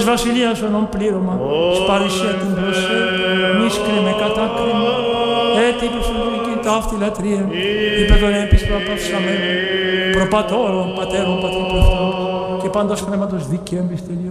βασιλείας ονόν πλήρωμα, σπάρισέ την προσέ, μίσκρε με κατάκριμα, έτη προσωπική ταύτη λατρεία, είπε τον έπις προπαυσαμένων, προπατώρων, πατέρων, πατρίπλευτρών, και πάντως πνεύματος δίκαιων πιστελειών.